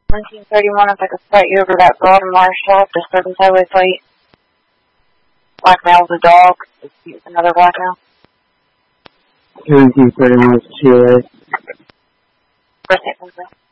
1931, if I could fight you over that Baltimore shop, disturbance highway fight. Black male's a dog. Another black male. 1931 is 2A. First name,